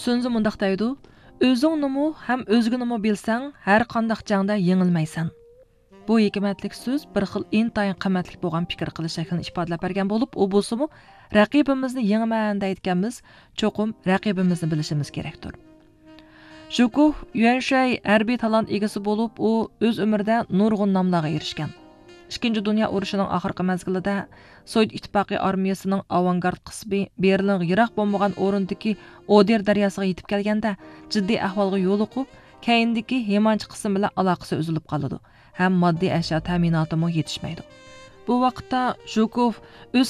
Sönzü mundaq deydi, özüngnimu ham özgünümü bilsəng, hər qandaq jangda yengilmaysan. Bu hikmatlik söz bir xil intayin qimmatli bo'lgan fikr qilish shaklini ifodalab bergan bo'lib, u bo'lsa-mu raqibimizni yengiman deyotganmiz, cho'qim raqibimizni bilishimiz kerakdir. Zhukov Yuanshay harbiy talant egasi bo'lib, u o'z umrida nurg'un nomlarga erishgan. Ikkinchi dunyo urushining oxirgi mezgilida Sovet ittifoqi armiyasining avangard qismi Berlinga yiroq bo'lmagan o'rindagi Oder daryosiga yetib kelganda jiddiy ahvolga yo'l o'qib, keyindagi Hemanch qism bilan aloqasi uzilib qoladi. Ham moddiy ashyo ta'minotimi yetishmaydi. Bu vaqtda Zhukov o'z